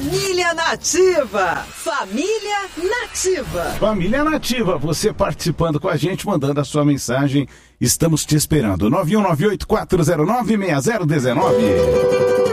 Família Nativa. Família Nativa. Família Nativa, você participando com a gente, mandando a sua mensagem. Estamos te esperando. 9198-409-6019.